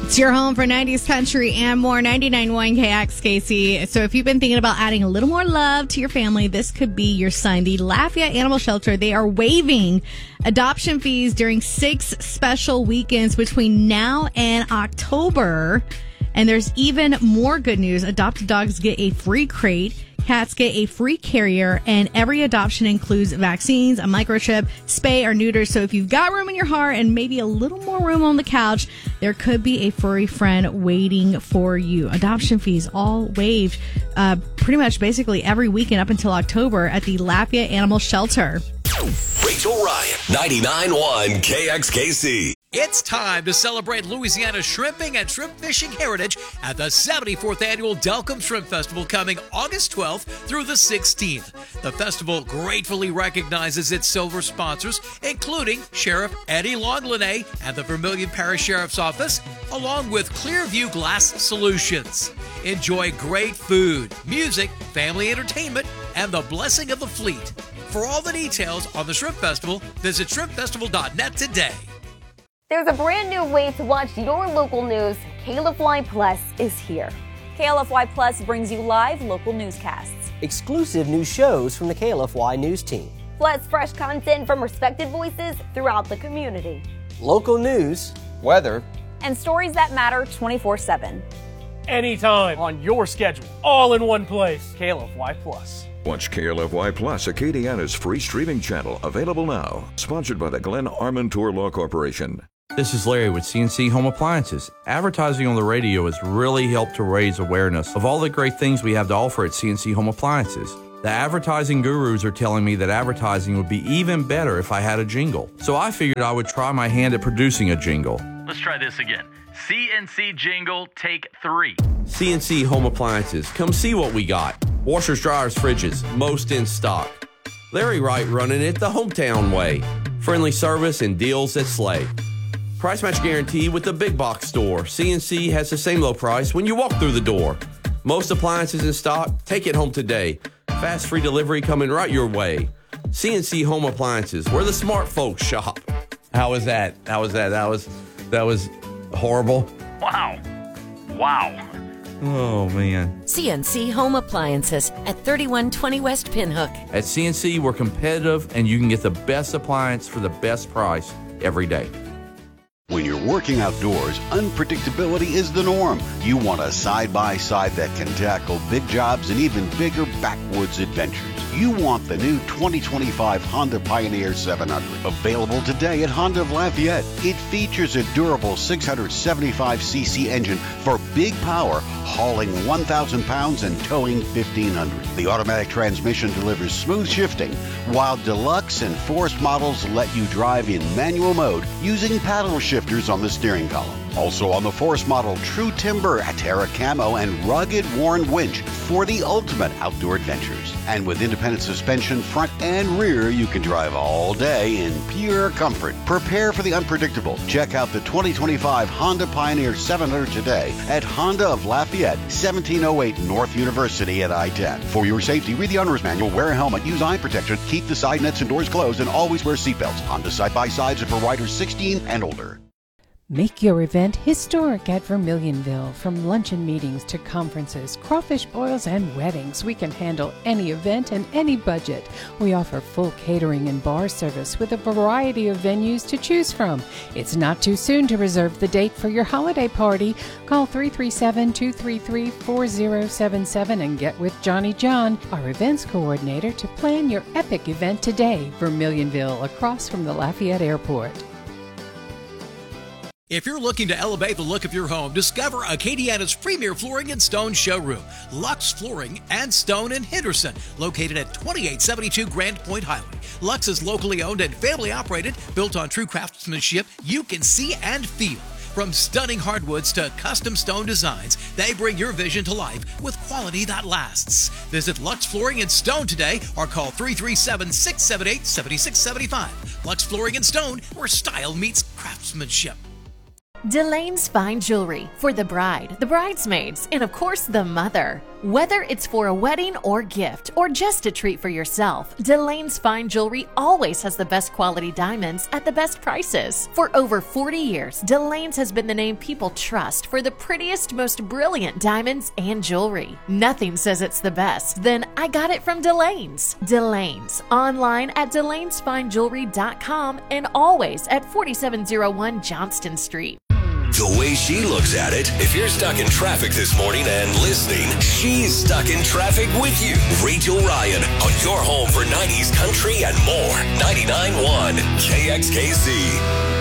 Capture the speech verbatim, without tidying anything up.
It's your home for nineties country and more, ninety-nine point one K X K C. So if you've been thinking about adding a little more love to your family, this could be your sign. The Lafayette Animal Shelter, they are waiving adoption fees during six special weekends between now and October. And there's even more good news. Adopted dogs get a free crate. Cats get a free carrier, and every adoption includes vaccines, a microchip, spay, or neuter. So if you've got room in your heart and maybe a little more room on the couch, there could be a furry friend waiting for you. Adoption fees all waived uh, pretty much basically every weekend up until October at the Lafayette Animal Shelter. Rachel Ryan, ninety-nine point one K X K C. It's time to celebrate Louisiana's shrimping and shrimp fishing heritage at the seventy-fourth Annual Delcombe Shrimp Festival coming August twelfth through the sixteenth. The festival gratefully recognizes its silver sponsors, including Sheriff Eddie Longlinay and the Vermilion Parish Sheriff's Office, along with Clearview Glass Solutions. Enjoy great food, music, family entertainment, and the blessing of the fleet. For all the details on the Shrimp Festival, visit shrimp festival dot net today. There's a brand new way to watch your local news. K L F Y Plus is here. K L F Y Plus brings you live local newscasts, exclusive new shows from the K L F Y news team, plus fresh content from respected voices throughout the community, local news, weather, and stories that matter twenty-four seven. Anytime, on your schedule, all in one place. K L F Y Plus. Watch K L F Y Plus, Acadiana's free streaming channel, available now. Sponsored by the Glenn Armentor Law Corporation. This is Larry with C N C Home Appliances. Advertising on the radio has really helped to raise awareness of all the great things we have to offer at C N C Home Appliances. The advertising gurus are telling me that advertising would be even better if I had a jingle. So I figured I would try my hand at producing a jingle. Let's try this again. C N C jingle, take three. C N C Home Appliances. Come see what we got. Washers, dryers, fridges, most in stock. Larry Wright running it the hometown way. Friendly service and deals that slay. Price match guarantee with the big box store. C N C has the same low price when you walk through the door. Most appliances in stock. Take it home today. Fast free delivery coming right your way. C N C Home Appliances, where the smart folks shop. How was that? How was that? That was that was horrible. Wow. Wow. Oh, man. C N C Home Appliances at thirty-one twenty West Pinhook. At C N C, we're competitive, and you can get the best appliance for the best price every day. When you're working outdoors, unpredictability is the norm. You want a side-by-side that can tackle big jobs and even bigger backwoods adventures. You want the new twenty twenty-five Honda Pioneer seven hundred, available today at Honda of Lafayette. It features a durable six hundred seventy-five c c engine for big power, hauling one thousand pounds and towing fifteen hundred. The automatic transmission delivers smooth shifting, while Deluxe and Forest models let you drive in manual mode using paddle shifters on the steering column. Also on the Forest model, true timber, Atera camo, and rugged worn winch for the ultimate outdoor adventures. And with independent suspension, front and rear, you can drive all day in pure comfort. Prepare for the unpredictable. Check out the twenty twenty-five Honda Pioneer seven hundred today at Honda of Lafayette, seventeen oh eight North University at I ten. For your safety, read the owner's manual, wear a helmet, use eye protection, keep the side nets and doors closed, and always wear seatbelts. Honda side-by-sides are for riders sixteen and older. Make your event historic at Vermilionville. From luncheon meetings to conferences, crawfish boils, and weddings, we can handle any event and any budget. We offer full catering and bar service with a variety of venues to choose from. It's not too soon to reserve the date for your holiday party. Call three three seven, two three three, four zero seven seven and get with Johnny John, our events coordinator, to plan your epic event today. Vermilionville, across from the Lafayette Airport. If you're looking to elevate the look of your home, discover Acadiana's premier flooring and stone showroom, Lux Flooring and Stone in Henderson, located at twenty-eight seventy-two Grand Point Highway. Lux is locally owned and family operated, built on true craftsmanship you can see and feel. From stunning hardwoods to custom stone designs, they bring your vision to life with quality that lasts. Visit Lux Flooring and Stone today or call three three seven, six seven eight, seven six seven five. Lux Flooring and Stone, where style meets craftsmanship. Delane's Fine Jewelry for the bride, the bridesmaids, and of course the mother. Whether it's for a wedding or gift, or just a treat for yourself, Delane's Fine Jewelry always has the best quality diamonds at the best prices. For over forty years, Delane's has been the name people trust for the prettiest, most brilliant diamonds and jewelry. Nothing says it's the best, then I got it from Delane's. Delane's, online at delanes fine jewelry dot com and always at forty-seven oh one Johnston Street. The way she looks at it, if you're stuck in traffic this morning and listening, she's stuck in traffic with you. Rachel Ryan on your home for nineties country and more. ninety-nine point one K X K C.